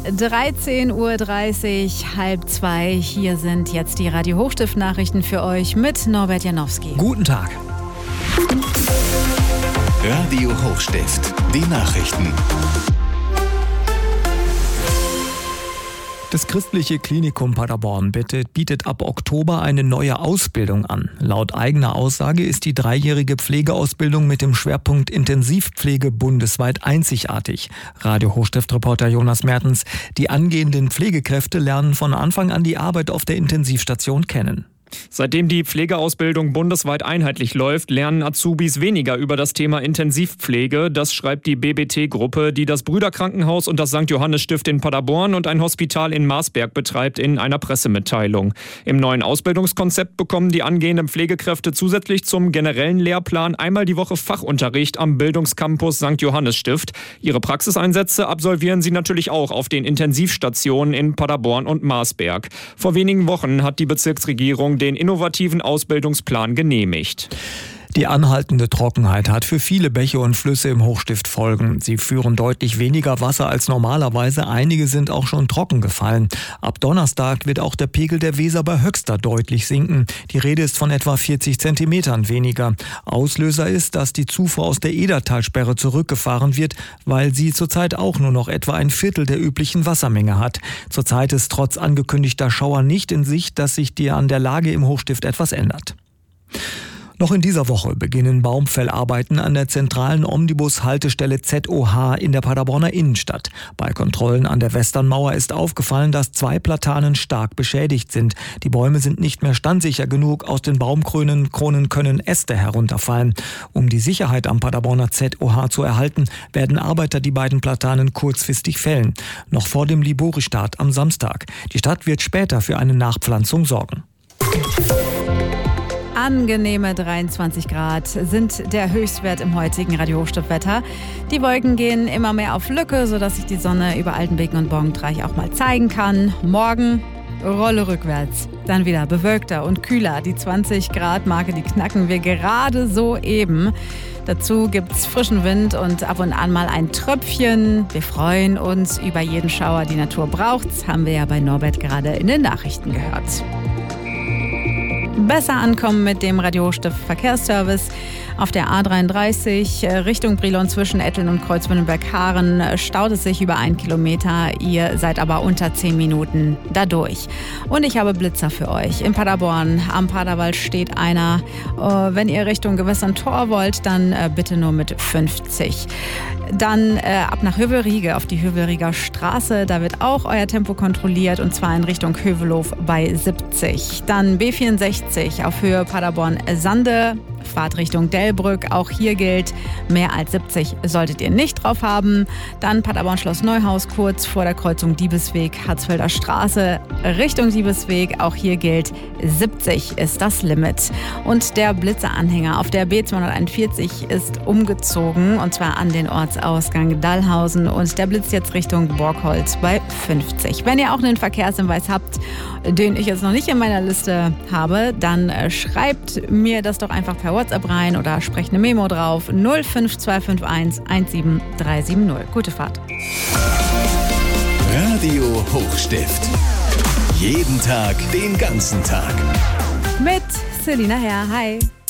13:30 Uhr, 1:30. Hier sind jetzt die Radio Hochstift-Nachrichten für euch mit Norbert Janowski. Guten Tag. Radio Hochstift, die Nachrichten. Das Christliche Klinikum Paderborn bietet ab Oktober eine neue Ausbildung an. Laut eigener Aussage ist die 3-jährige Pflegeausbildung mit dem Schwerpunkt Intensivpflege bundesweit einzigartig. Radio Hochstift-Reporter Jonas Mertens: Die angehenden Pflegekräfte lernen von Anfang an die Arbeit auf der Intensivstation kennen. Seitdem die Pflegeausbildung bundesweit einheitlich läuft, lernen Azubis weniger über das Thema Intensivpflege. Das schreibt die BBT-Gruppe, die das Brüderkrankenhaus und das St. Johannes-Stift in Paderborn und ein Hospital in Marsberg betreibt, in einer Pressemitteilung. Im neuen Ausbildungskonzept bekommen die angehenden Pflegekräfte zusätzlich zum generellen Lehrplan einmal die Woche Fachunterricht am Bildungscampus St. Johannes-Stift. Ihre Praxiseinsätze absolvieren sie natürlich auch auf den Intensivstationen in Paderborn und Marsberg. Vor wenigen Wochen hat die Bezirksregierung den innovativen Ausbildungsplan genehmigt. Die anhaltende Trockenheit hat für viele Bäche und Flüsse im Hochstift Folgen. Sie führen deutlich weniger Wasser als normalerweise. Einige sind auch schon trocken gefallen. Ab Donnerstag wird auch der Pegel der Weser bei Höxter deutlich sinken. Die Rede ist von etwa 40 Zentimetern weniger. Auslöser ist, dass die Zufuhr aus der Edertalsperre zurückgefahren wird, weil sie zurzeit auch nur noch etwa ein Viertel der üblichen Wassermenge hat. Zurzeit ist trotz angekündigter Schauer nicht in Sicht, dass sich an der Lage im Hochstift etwas ändert. Noch in dieser Woche beginnen Baumfellarbeiten an der zentralen Omnibus-Haltestelle ZOH in der Paderborner Innenstadt. Bei Kontrollen an der Westernmauer ist aufgefallen, dass 2 Platanen stark beschädigt sind. Die Bäume sind nicht mehr standsicher genug, aus den Baumkronen können Äste herunterfallen. Um die Sicherheit am Paderborner ZOH zu erhalten, werden Arbeiter die beiden Platanen kurzfristig fällen. Noch vor dem Libori-Start am Samstag. Die Stadt wird später für eine Nachpflanzung sorgen. Angenehme 23 Grad sind der Höchstwert im heutigen Radio Hochstift-Wetter. Die Wolken gehen immer mehr auf Lücke, sodass sich die Sonne über Altenbeken und Borgentreich auch mal zeigen kann. Morgen Rolle rückwärts, dann wieder bewölkter und kühler. Die 20-Grad-Marke, die knacken wir gerade soeben. Dazu gibt's frischen Wind und ab und an mal ein Tröpfchen. Wir freuen uns über jeden Schauer, die Natur braucht. Das haben wir ja bei Norbert gerade in den Nachrichten gehört. Besser ankommen mit dem Radio Hochstift Verkehrsservice. Auf der A33 Richtung Brilon zwischen Etteln und Kreuzwindenberg-Haaren staut es sich über 1 Kilometer. Ihr seid aber unter 10 Minuten dadurch. Und ich habe Blitzer für euch. In Paderborn am Paderwald steht einer. Wenn ihr Richtung Gewässern-Tor wollt, dann bitte nur mit 50. Dann ab nach Hövelriege auf die Hövelrieger Straße. Da wird auch euer Tempo kontrolliert und zwar in Richtung Hövelhof bei 70. Dann B64 auf Höhe Paderborn-Sande. Fahrt Richtung Delbrück. Auch hier gilt, mehr als 70 solltet ihr nicht drauf haben. Dann Paderborn-Schloss Neuhaus kurz vor der Kreuzung Diebesweg, Harzfelder Straße Richtung Diebesweg. Auch hier gilt, 70 ist das Limit. Und der Blitzeranhänger auf der B241 ist umgezogen und zwar an den Ortsausgang Dallhausen und der blitzt jetzt Richtung Borgholz bei 50. Wenn ihr auch einen Verkehrshinweis habt, den ich jetzt noch nicht in meiner Liste habe, dann schreibt mir das doch einfach per WhatsApp rein oder sprecht eine Memo drauf. 05251 17370. Gute Fahrt. Radio Hochstift. Jeden Tag, den ganzen Tag. Mit Selina Herr. Hi.